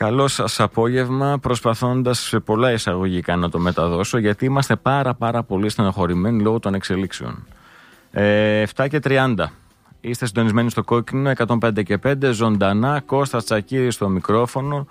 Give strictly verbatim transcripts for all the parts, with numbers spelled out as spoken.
Καλό σας απόγευμα, προσπαθώντας σε πολλά εισαγωγικά να το μεταδώσω, γιατί είμαστε πάρα πάρα πολύ στενοχωρημένοι λόγω των εξελίξεων. Ε, επτά και τριάντα. Είστε συντονισμένοι στο Κόκκινο εκατόν πέντε και πέντε, ζωντανά, Κώστας Τσακίρης στο μικρόφωνο.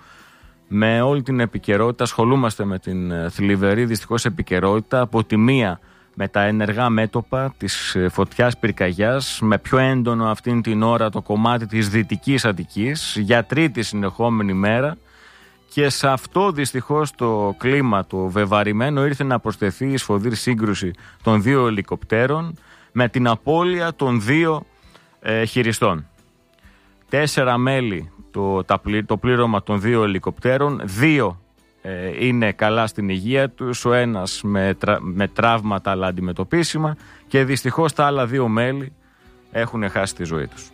Με όλη την επικαιρότητα, ασχολούμαστε με την θλιβερή δυστυχώς επικαιρότητα. Από τη μία με τα ενεργά μέτωπα της φωτιάς πυρκαγιάς, με πιο έντονο αυτήν την ώρα το κομμάτι της Δυτικής Αττικής για τρίτη συνεχόμενη μέρα, και σε αυτό δυστυχώς το κλίμα το βεβαρημένο ήρθε να προσθεθεί η σφοδρή σύγκρουση των δύο ελικοπτέρων με την απώλεια των δύο ε, χειριστών. Τέσσερα μέλη το, τα, το πλήρωμα των δύο ελικοπτέρων, δύο Ε, είναι καλά στην υγεία τους, ο ένας με, τρα, με τραύματα αλλά αντιμετωπίσιμα, και δυστυχώς τα άλλα δύο μέλη έχουν χάσει τη ζωή τους.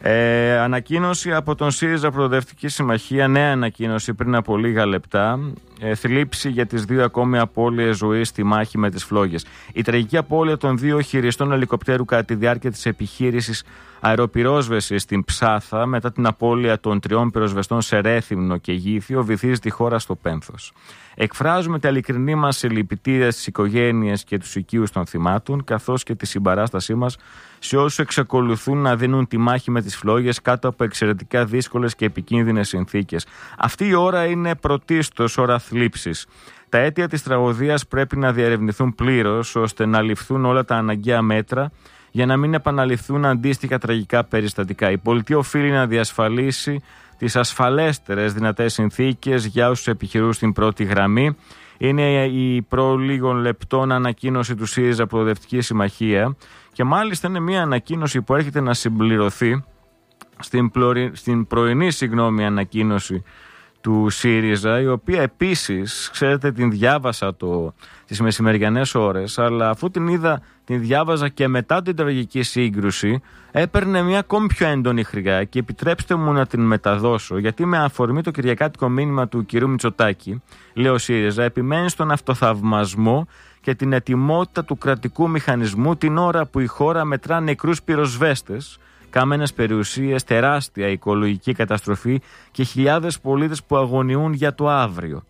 Ε, ανακοίνωση από τον ΣΥΡΙΖΑ Προοδευτική Συμμαχία, νέα ανακοίνωση πριν από λίγα λεπτά, ε, θλίψη για τις δύο ακόμη απώλειες ζωής στη μάχη με τις φλόγες. Η τραγική απώλεια των δύο χειριστών ελικοπτέρου κατά τη διάρκεια της επιχείρησης αεροπυρόσβεσης στην Ψάθα, μετά την απώλεια των τριών πυροσβεστών σε Ρέθυμνο και Γήθιο, βυθίζει τη χώρα στο πένθος. Εκφράζουμε τα ειλικρινή μας συλληπιτήρια στις οικογένειες και τους οικείους των θυμάτων, καθώς και τη συμπαράστασή μας σε όσους εξακολουθούν να δίνουν τη μάχη με τις φλόγες κάτω από εξαιρετικά δύσκολες και επικίνδυνες συνθήκες. Αυτή η ώρα είναι πρωτίστως ώρα θλίψης. Τα αίτια της τραγωδίας πρέπει να διερευνηθούν πλήρως, ώστε να ληφθούν όλα τα αναγκαία μέτρα για να μην επαναληφθούν αντίστοιχα τραγικά περιστατικά. Η πολιτεία οφείλει να διασφαλίσει τις ασφαλέστερες δυνατές συνθήκες για όσους επιχειρούν στην πρώτη γραμμή. Είναι η προ λίγων λεπτών ανακοίνωση του ΣΥΡΙΖΑ Προοδευτική Συμμαχία, και μάλιστα είναι μια ανακοίνωση που έρχεται να συμπληρωθεί στην, πλωρι... στην πρωινή συγγνώμη, ανακοίνωση του ΣΥΡΙΖΑ, η οποία επίσης, ξέρετε, την διάβασα το... τις μεσημεριανές ώρες, αλλά αφού την είδα, την διάβαζα και μετά την τραγική σύγκρουση, έπαιρνε μια ακόμη πιο έντονη χρειά, και επιτρέψτε μου να την μεταδώσω, γιατί με αφορμή το κυριακάτικο μήνυμα του κυρίου Μητσοτάκη, λέει ο ΣΥΡΙΖΑ, επιμένει στον αυτοθαυμασμό και την ετοιμότητα του κρατικού μηχανισμού την ώρα που η χώρα μετρά νεκρούς πυροσβέστες, κάμενες περιουσίες, τεράστια οικολογική καταστροφή και χιλιάδες πολίτες που αγωνιούν για το αύριο.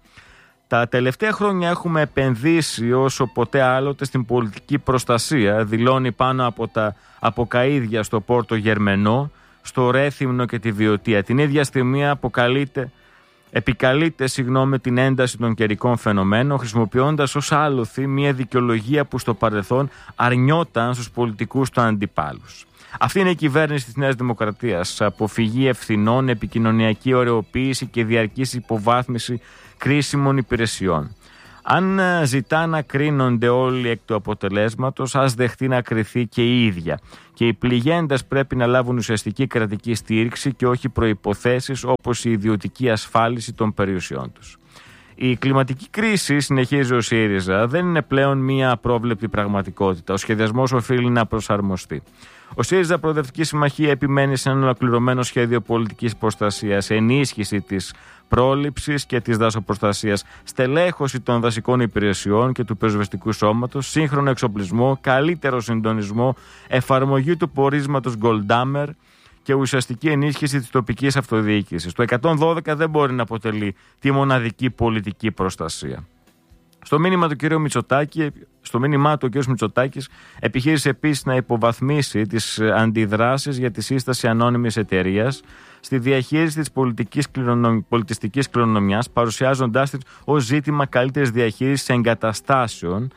Τα τελευταία χρόνια έχουμε επενδύσει όσο ποτέ άλλοτε στην πολιτική προστασία, δηλώνει πάνω από τα αποκαΐδια στο Πόρτο Γερμενό, στο Ρέθυμνο και τη Βιωτία. Την ίδια στιγμή αποκαλείται, επικαλείται συγγνώμη, την ένταση των καιρικών φαινομένων, χρησιμοποιώντας ως άλοθη μια δικαιολογία που στο παρελθόν αρνιόταν στους πολιτικούς του αντιπάλους. Αυτή είναι η κυβέρνηση της Νέας Δημοκρατίας. Αποφυγή ευθυνών, επικοινωνιακή ωρεοποίηση και διαρκής υποβάθμιση κρίσιμων υπηρεσιών. Αν ζητά να κρίνονται όλοι εκ του αποτελέσματος, ας δεχτεί να κριθεί και η ίδια. Και οι πληγέντες πρέπει να λάβουν ουσιαστική κρατική στήριξη και όχι προϋποθέσεις όπως η ιδιωτική ασφάλιση των περιουσιών τους. Η κλιματική κρίση, συνεχίζει ο ΣΥΡΙΖΑ, δεν είναι πλέον μία απρόβλεπτη πραγματικότητα. Ο σχεδιασμός οφείλει να προσαρμοστεί. Ο ΣΥΡΙΖΑ Προοδευτική Συμμαχία επιμένει σε ένα ολοκληρωμένο σχέδιο πολιτικής προστασίας, ενίσχυση της πρόληψης και της δασοπροστασίας, στελέχωση των δασικών υπηρεσιών και του πυροσβεστικού σώματος, σύγχρονο εξοπλισμό, καλύτερο συντονισμό, εφαρμογή του πορίσματος Goldhammer και ουσιαστική ενίσχυση της τοπικής αυτοδιοίκησης. Το εκατόν δώδεκα δεν μπορεί να αποτελεί τη μοναδική πολιτική προστασία. Στο μήνυμα του κ. Μητσοτάκη, στο μήνυμά του ο κ. Μητσοτάκης επιχείρησε επίσης να υποβαθμίσει τις αντιδράσεις για τη σύσταση ανώνυμης εταιρείας στη διαχείριση της πολιτικής κληρονομ... πολιτιστικής κληρονομιάς, παρουσιάζοντάς την ως ζήτημα καλύτερης διαχείρισης εγκαταστάσεων,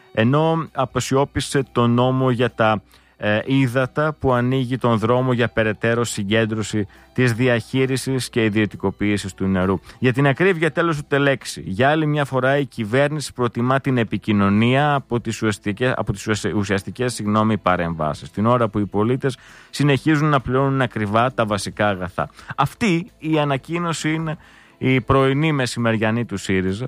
ενώ αποσιώπησε τον νόμο για τα ε, ύδατα που ανοίγει τον δρόμο για περαιτέρω συγκέντρωση της διαχείρισης και ιδιωτικοποίησης του νερού. Για την ακρίβεια, τέλος ούτε λέξη. Για άλλη μια φορά η κυβέρνηση προτιμά την επικοινωνία από τις ουσιαστικές, από τις ουσιαστικές συγγνώμη, παρεμβάσεις, την ώρα που οι πολίτες συνεχίζουν να πληρώνουν ακριβά τα βασικά αγαθά. Αυτή η ανακοίνωση είναι η πρωινή μεσημεριανή του ΣΥΡΙΖΑ.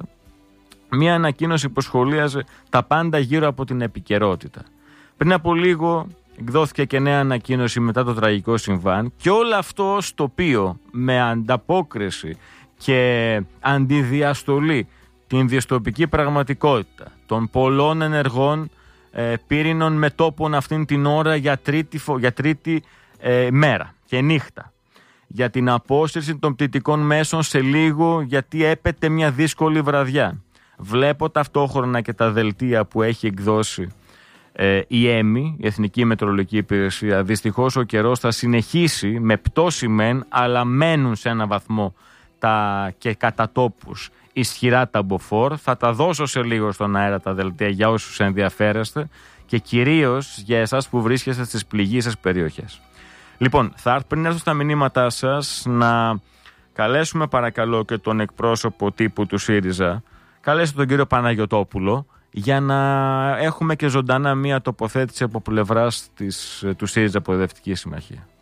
Μια ανακοίνωση που σχολίαζε τα πάντα γύρω από την επικαιρότητα. Πριν από λίγο εκδόθηκε και νέα ανακοίνωση μετά το τραγικό συμβάν, και όλο αυτό στο οποίο με ανταπόκριση και αντιδιαστολή την δυστοπική πραγματικότητα των πολλών ενεργών ε, πύρινων μετώπων αυτήν την ώρα για τρίτη, για τρίτη ε, μέρα και νύχτα. για την απόσυρση των πτυτικών μέσων σε λίγο, γιατί έπεται μια δύσκολη βραδιά. Βλέπω ταυτόχρονα και τα δελτία που έχει εκδώσει ε, η ΕΜΗ, η Εθνική Μετεωρολογική Υπηρεσία. Δυστυχώς ο καιρός θα συνεχίσει με πτώση μεν, αλλά μένουν σε ένα βαθμό τα, και κατά τόπους ισχυρά τα μποφόρ. Θα τα δώσω σε λίγο στον αέρα τα δελτία για όσους ενδιαφέρεστε και κυρίως για εσάς που βρίσκεστε στις πληγείσες περιοχές. Λοιπόν, θα πριν έρθω στα μηνύματά σας να καλέσουμε παρακαλώ και τον εκπρόσωπο τύπου του ΣΥΡΙΖΑ, καλέστε τον κύριο Παναγιωτόπουλο, για να έχουμε και ζωντανά μία τοποθέτηση από πλευράς της, του ΣΥΡΙΖΑ Προοδευτική Συμμαχία.